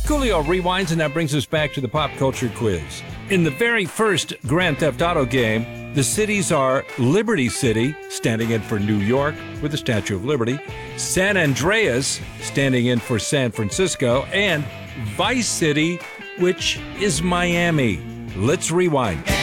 Coolio rewinds, and that brings us back to the pop culture quiz. In the very first Grand Theft Auto game, the cities are Liberty City, standing in for New York with the Statue of Liberty, San Andreas, standing in for San Francisco, and Vice City, which is Miami. Let's rewind.